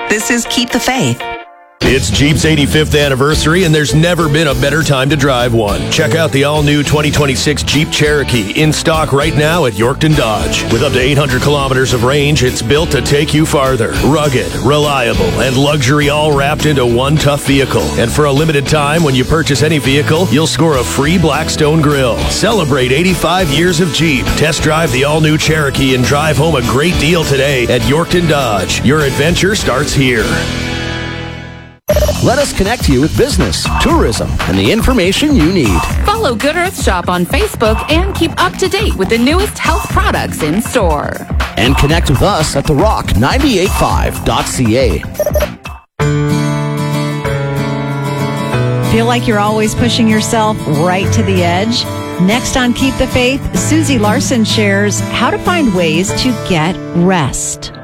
This is Keep the Faith. It's Jeep's 85th anniversary, and there's never been a better time to drive one. Check out the all-new 2026 Jeep Cherokee, in stock right now at Yorkton Dodge. With up to 800 kilometers of range, it's built to take you farther. Rugged, reliable, and luxury all wrapped into one tough vehicle. And for a limited time, when you purchase any vehicle, you'll score a free Blackstone grill. Celebrate 85 years of Jeep. Test drive the all-new Cherokee and drive home a great deal today at Yorkton Dodge. Your adventure starts here. Let us connect you with business, tourism, and the information you need. Follow Good Earth Shop on Facebook and keep up to date with the newest health products in store. And connect with us at therock985.ca. Feel like you're always pushing yourself right to the edge? Next on Keep the Faith, Susie Larson shares how to find ways to get rest.